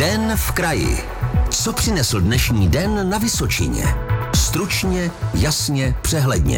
Den v kraji. Co přinesl dnešní den na Vysočině? Stručně, jasně, přehledně.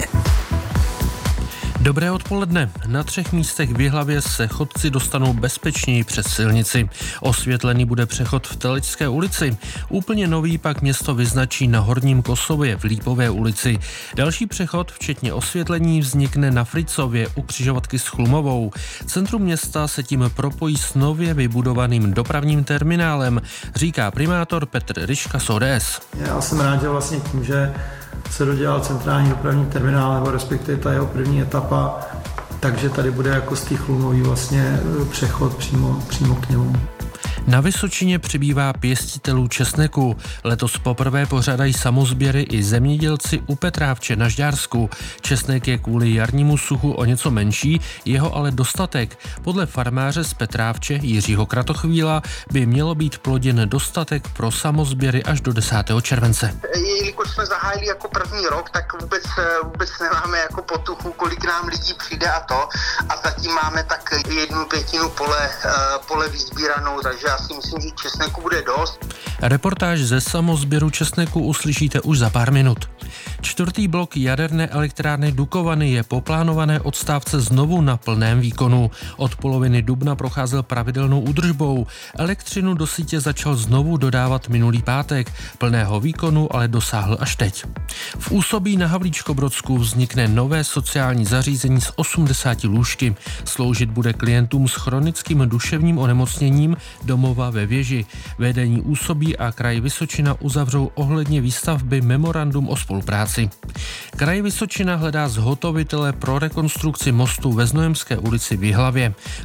Dobré odpoledne. Na 3 místech v Jihlavě se chodci dostanou bezpečněji přes silnici. Osvětlený bude přechod v Telečské ulici. Úplně nový pak město vyznačí na Horním Kosově v Lípové ulici. Další přechod, včetně osvětlení, vznikne na Fricově u křižovatky s Chlumovou. Centrum města se tím propojí s nově vybudovaným dopravním terminálem, říká primátor Petr Ryška z ODS. Já jsem rád, že vlastně tím, že se dodělal centrální dopravní terminál, nebo respektive ta jeho první etapa, takže tady bude jako z těch Chlumový vlastně přechod přímo k němu. Na Vysočině přibývá pěstitelů česneku. Letos poprvé pořádají samosběry i zemědělci u Petrávče na Žďársku. Česnek je kvůli jarnímu suchu o něco menší, jeho ale dostatek. Podle farmáře z Petrávče Jiřího Kratochvíla by mělo být plodin dostatek pro samosběry až do 10. července. Jelikož jsme zahájili jako první rok, tak vůbec nemáme jako potuchu, kolik nám lidí přijde a zatím máme tak 1/5 pole vyzbíranou, takže já si myslím, že česneku bude dost. Reportáž ze samosběru česneku uslyšíte už za pár minut. 4. blok jaderné elektrárny Dukovany je po plánované odstávce znovu na plném výkonu. Od poloviny dubna procházel pravidelnou údržbou. Elektřinu do sítě začal znovu dodávat minulý pátek. Plného výkonu ale dosáhl až teď. V Úsobí na Havlíčkobrodsku vznikne nové sociální zařízení s 80 lůžky. Sloužit bude klientům s chronickým duševním onemocněním domova ve Věži. Vedení Úsobí a kraj Vysočina uzavřou ohledně výstavby memorandum o spolupráci. Kraj Vysočina hledá zhotovitele pro rekonstrukci mostu ve Znojemské ulici v Jihlavě.